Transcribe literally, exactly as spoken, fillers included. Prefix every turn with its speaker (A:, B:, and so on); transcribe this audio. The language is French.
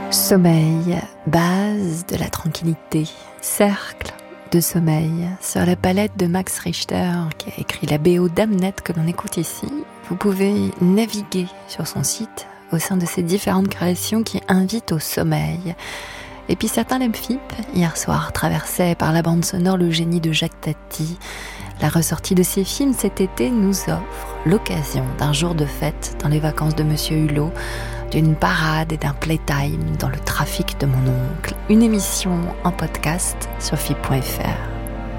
A: Sommeil, base de la tranquillité, cercle de sommeil. Sur la palette de Max Richter, qui a écrit la B O d'Hamnet que l'on écoute ici, vous pouvez naviguer sur son site au sein de ces différentes créations qui invitent au sommeil. Et puis certains l'Amphip, hier soir, traversaient par la bande sonore le génie de Jacques Tati. La ressortie de ses films cet été nous offre l'occasion d'un jour de fête dans les vacances de Monsieur Hulot, d'une parade et d'un playtime dans le trafic de mon oncle. Une émission en podcast sur F I P point F R.